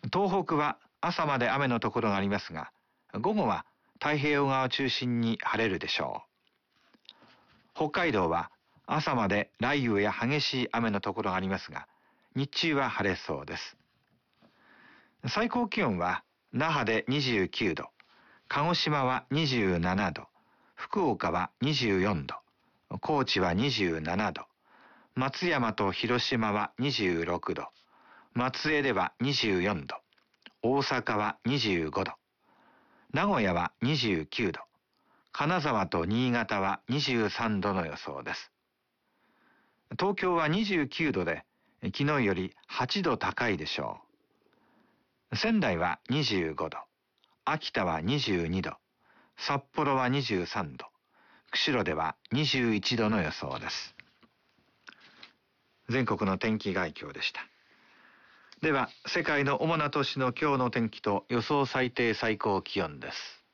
東北は朝まで雨のところがありますが、午後は太平洋側を中心に晴れるでしょう。北海道は朝まで雷雨や激しい雨のところがありますが、日中は晴れそうです。最高気温は那覇で29度、鹿児島は27度、福岡は24度、高知は27度、松山と広島は26度、松江では24度、大阪は25度、名古屋は29度、金沢と新潟は23度の予想です。東京は29度で、昨日より8度高いでしょう。仙台は25度、秋田は22度、札幌は23度、釧路では21度の予想です。全国の天気概況でした。では、世界の主な都市の今日の天気と予想最低最高気温です。